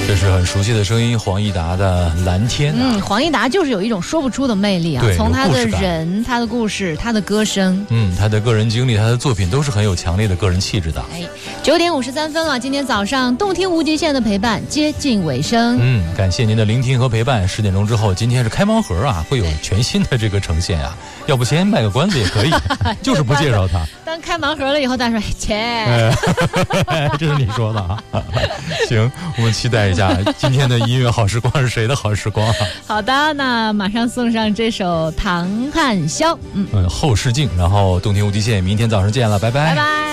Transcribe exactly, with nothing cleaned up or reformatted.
这是很熟悉的声音，黄义达的《蓝天》啊。 嗯，黄义达就是有一种说不出的魅力啊，从他的人、他的故事、他的歌声， 嗯，他的个人经历、他的作品都是很有强烈的个人气质的。 哎，九点五十三分了，今天早上动听无极限的陪伴接近尾声。 嗯，感谢您的聆听和陪伴。十点钟之后，今天是开盲盒啊，会有全新的这个呈现啊。要不先卖个关子也可以，就是不介绍他。 当开盲盒了以后，大家说切、 哎，这是你说的啊。行，我们期待一下今天的音乐好时光是谁的好时光啊？ 好的，那马上送上这首《唐汉霄》。 嗯，后视镜，然后动听无极限，明天早上见了，拜拜， 拜拜。